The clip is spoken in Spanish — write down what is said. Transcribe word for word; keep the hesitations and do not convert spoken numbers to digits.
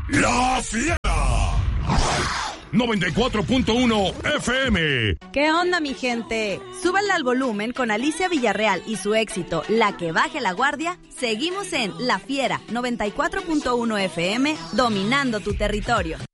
La Fiera noventa y cuatro punto uno F M. ¿Qué onda, mi gente? Súbanle al volumen con Alicia Villarreal y su éxito La que baje la guardia. Seguimos en La Fiera noventa y cuatro punto uno F M, dominando tu territorio.